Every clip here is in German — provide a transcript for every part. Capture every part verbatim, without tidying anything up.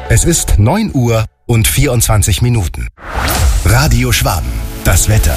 Es ist neun Uhr und vierundzwanzig Minuten. Radio Schwaben, das Wetter.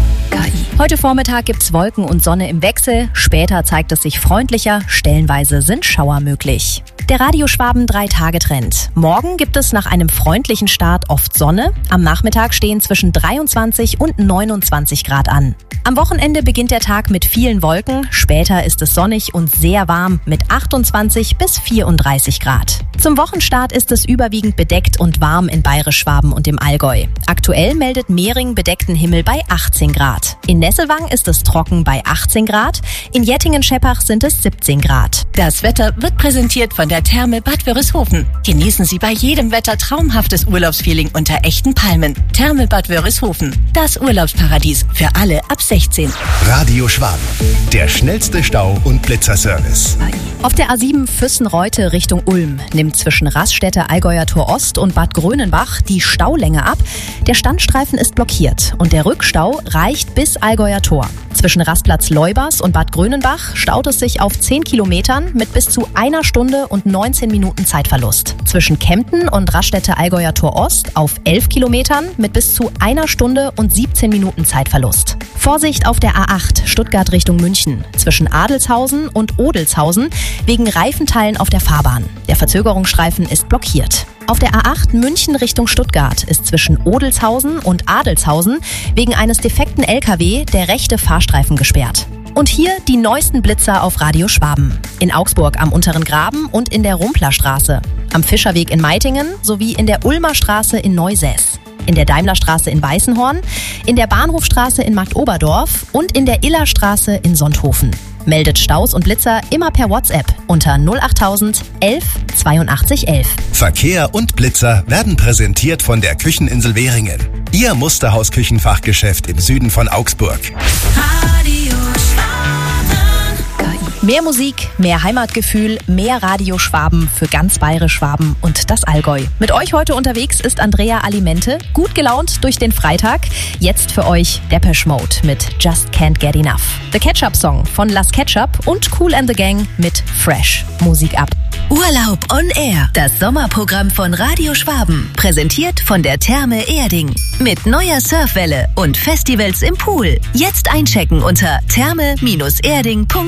Heute Vormittag gibt's Wolken und Sonne im Wechsel. Später zeigt es sich freundlicher. Stellenweise sind Schauer möglich. Der Radio Schwaben drei-Tage-Trend. Morgen gibt es nach einem freundlichen Start oft Sonne. Am Nachmittag stehen zwischen dreiundzwanzig und neunundzwanzig Grad an. Am Wochenende beginnt der Tag mit vielen Wolken. Später ist es sonnig und sehr warm mit achtundzwanzig bis vierunddreißig Grad. Zum Wochenstart ist es überwiegend bedeckt und warm in Bayerisch-Schwaben und im Allgäu. Aktuell meldet Mehring bedeckten Himmel bei achtzehn Grad. In Nesselwang ist es trocken bei achtzehn Grad. In Jettingen-Scheppach sind es siebzehn Grad. Das Wetter wird präsentiert von der Therme Bad Wörishofen. Genießen Sie bei jedem Wetter traumhaftes Urlaubsfeeling unter echten Palmen. Therme Bad Wörishofen. Das Urlaubsparadies für alle ab sechzehn. Radio Schwaben, der schnellste Stau- und Blitzerservice. Auf der A sieben Füssen-Reute Richtung Ulm nimmt zwischen Raststätte Allgäuer Tor Ost und Bad Grönenbach die Staulänge ab. Der Standstreifen ist blockiert und der Rückstau reicht bis Allgäuer Tor. Zwischen Rastplatz Leubers und Bad Grönenbach staut es sich auf zehn Kilometern mit bis zu einer Stunde und neunzehn Minuten Zeitverlust. Zwischen Kempten und Raststätte Allgäuer Tor Ost auf elf Kilometern mit bis zu einer Stunde und siebzehn Minuten Zeitverlust. Vorsicht auf der A acht Stuttgart Richtung München zwischen Adelshausen und Odelshausen wegen Reifenteilen auf der Fahrbahn. Der Verzögerungsstreifen ist blockiert. Auf der A acht München Richtung Stuttgart ist zwischen Odelshausen und Adelshausen wegen eines defekten L K W der rechte Fahrstreifen gesperrt. Und hier die neuesten Blitzer auf Radio Schwaben. In Augsburg am Unteren Graben und in der Rumplerstraße. Am Fischerweg in Meitingen sowie in der Ulmer Straße in Neusäß. In der Daimlerstraße in Weißenhorn, in der Bahnhofstraße in Marktoberdorf und in der Illerstraße in Sonthofen. Meldet Staus und Blitzer immer per WhatsApp unter null achttausend elf zweiundachtzig elf. Verkehr und Blitzer werden präsentiert von der Kücheninsel Währingen. Ihr Musterhaus-Küchenfachgeschäft im Süden von Augsburg. Radio Schwaben. Mehr Musik, mehr Heimatgefühl, mehr Radio Schwaben für ganz Bayerisch-Schwaben und das Allgäu. Mit euch heute unterwegs ist Andrea Alimente, gut gelaunt durch den Freitag. Jetzt für euch Depeche Mode mit Just Can't Get Enough. The Ketchup Song von Las Ketchup und Kool and the Gang mit Fresh. Musik ab. Urlaub on Air. Das Sommerprogramm von Radio Schwaben. Präsentiert von der Therme Erding. Mit neuer Surfwelle und Festivals im Pool. Jetzt einchecken unter therme Bindestrich erding Punkt